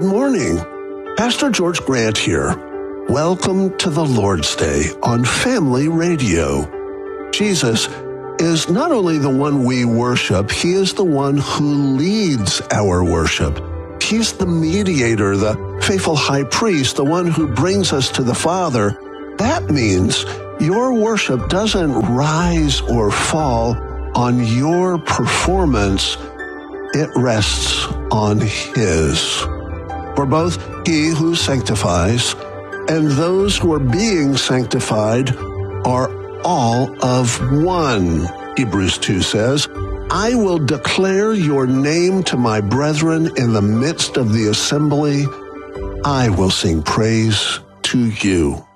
morning. Pastor George Grant here. Welcome to the Lord's Day on Family Radio. Jesus is not only the one we worship, he is the one who leads our worship. He's the mediator, the faithful high priest, the one who brings us to the Father. That means your worship doesn't rise or fall on your performance. It rests on his. For both he who sanctifies and those who are being sanctified are all of one. Hebrews 2 says, I will declare your name to my brethren in the midst of the assembly. I will sing praise to you.